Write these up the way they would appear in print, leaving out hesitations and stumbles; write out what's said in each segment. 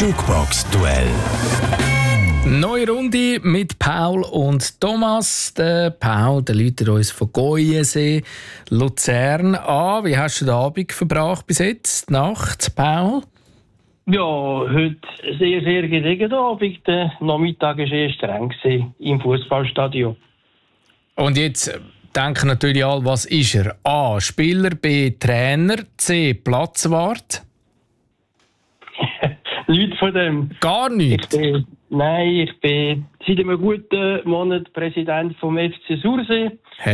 Jukebox-Duell. Neue Runde mit Paul und Thomas. Der Paul, der läutet uns von Goyensee, Luzern an. Wie hast du den Abend verbracht bis jetzt? Die Nacht, Paul? Ja, heute sehr, sehr gediegen Abend. Der Nachmittag war eher streng im Fußballstadion. Und jetzt denken natürlich alle, was ist er? A. Spieler, B. Trainer, C. Platzwart. Nichts von dem. Gar nichts? Ich bin seit einem guten Monat Präsident vom FC Sursee.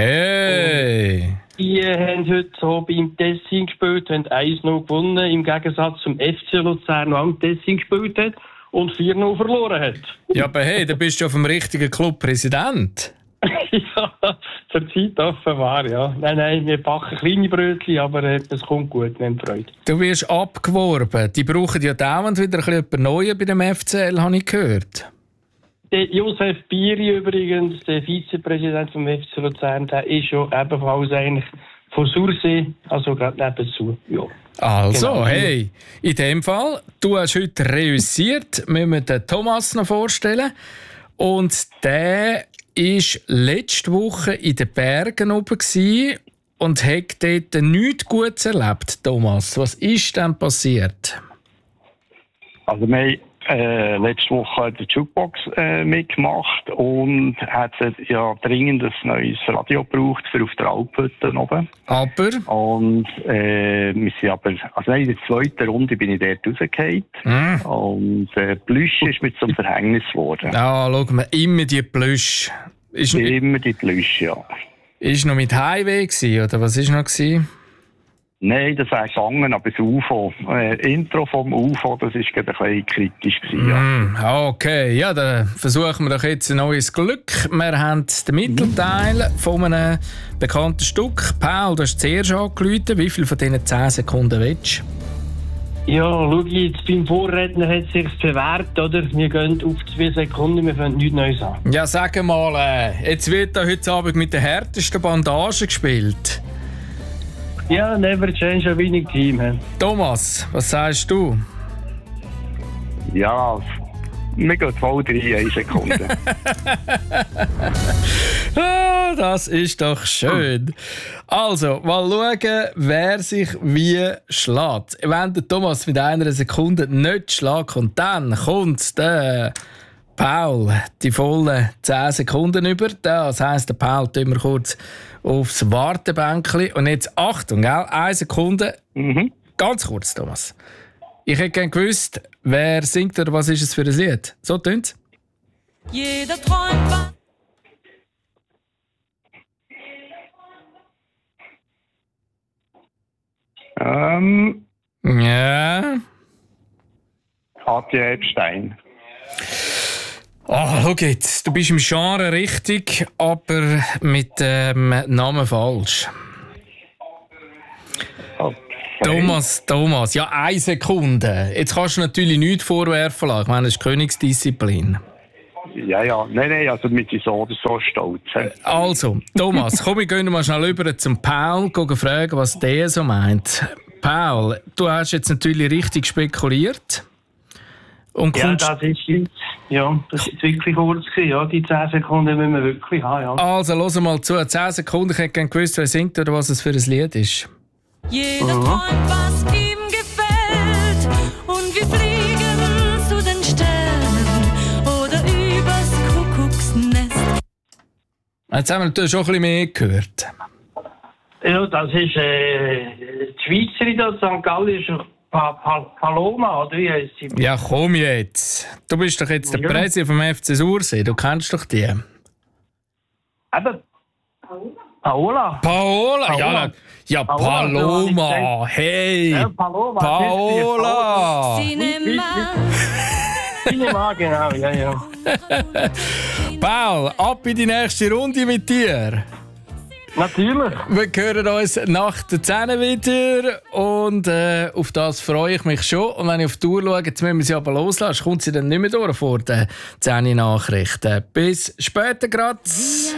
Hey! Die haben heute so beim Tessin gespielt, haben 1-0 gewonnen, im Gegensatz zum FC Luzern, der am Tessin gespielt hat und 4-0 verloren hat. Ja, aber hey, da bist du auf dem richtigen Club Präsident. Ja, zur Zeit offenbar, ja. Nein, wir backen kleine Brötchen, aber es kommt gut, wir haben Freude. Du wirst abgeworben. Die brauchen ja dauernd wieder ein bisschen Neues bei dem FCL, habe ich gehört. Der Josef Bieri übrigens, der Vizepräsident vom FC Luzern, der ist ja ebenfalls eigentlich von Sursee, also gerade nebenzu. Ja. Also, Genau. hey, in dem Fall, du hast heute reüssiert, müssen wir den Thomas noch vorstellen. Und der war letzte Woche in den Bergen oben und hat dort nichts Gutes erlebt. Thomas, was ist denn passiert? Also wir haben letzte Woche die Jukebox mitgemacht und hat ja dringend ein neues Radio gebraucht für auf der Alphütte oben. Aber? Und wir sind aber, also in der zweiten Runde bin ich dort rausgefallen. Und Plüsch ist mit zum Verhängnis geworden. Ja, schau mal, immer die Plüsch. Immer die Plüsch, ja. Ist noch mit Highway gewesen, oder was war noch gewesen? Nein, das wäre gegangen, aber das UFO, Intro vom UFO, das war gerade ein bisschen kritisch gewesen, ja. Okay, ja, dann versuchen wir doch jetzt ein neues Glück. Wir haben den Mittelteil von einem bekannten Stück. Paul, du hast zuerst angerufen. Wie viel von diesen 10 Sekunden willst du? Ja, schau jetzt, beim Vorredner hat es sich bewährt, oder? Wir gehen auf 2 Sekunden, wir fangen nichts Neues an. Ja, sag mal, jetzt wird da heute Abend mit der härtesten Bandage gespielt. Ja, never change a winning team. He. Thomas, was sagst du? Ja, wir gehen voll 3 Sekunden. Ah, das ist doch schön. Also, mal schauen, wer sich wie schlägt. Wenn der Thomas mit 1 Sekunde nicht schlägt, und dann kommt der Paul die vollen 10 Sekunden über. Das heisst, der Paul tun wir kurz aufs Wartebänkchen. Und jetzt Achtung, gell? 1 Sekunde. Ganz kurz, Thomas. Ich hätte gerne gewusst, wer singt oder was ist es für ein Lied? So tönt's. Jeder träumt. Ja. Katja Epstein. Schau jetzt, du bist im Genre richtig, aber mit dem Namen falsch. Okay. Thomas, ja, 1 Sekunde. Jetzt kannst du natürlich nichts vorwerfen lassen. Ich meine, das ist Königsdisziplin. Ja. Nein, also wir sind so oder so stolz. Also, Thomas, komm, wir gehen mal schnell über zum Paul, fragen, was der so meint. Paul, du hast jetzt natürlich richtig spekuliert. Und Ja, das ist jetzt wirklich kurz gewesen, ja. Die 10 Sekunden müssen wir wirklich haben, ja. Also, los mal zu. 10 Sekunden, ich hätte gerne gewusst, wer singt oder was es für ein Lied ist. Jeder träumt, was ihm gefällt. Und wir fliegen zu den Sternen oder übers Kuckucksnest. Jetzt haben wir natürlich schon ein bisschen mehr gehört. Ja, das ist die Schweizerin, das St. Gallen ist Paloma, oder wie heisst sie? Ja, komm jetzt. Du bist doch jetzt der Präsident vom FC Sursee. Du kennst doch die. Eben. Paola. Ja, Paloma. Hey. Ja, Paloma. Paola. Cinema. Genau, ja. Paul, ab in die nächste Runde mit dir. Natürlich. Wir hören uns nach der 10 wieder und auf das freue ich mich schon. Und wenn ich auf die Uhr schaue, jetzt müssen wir sie aber loslassen, kommt sie dann nicht mehr durch vor den 10 Nachrichten. Bis später gerade.